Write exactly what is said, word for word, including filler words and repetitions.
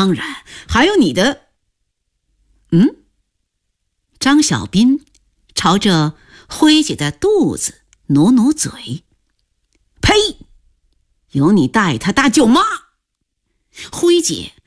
当然还有你的……嗯？张小斌朝着辉姐的肚子努努嘴。呸！有你带他大舅妈！辉姐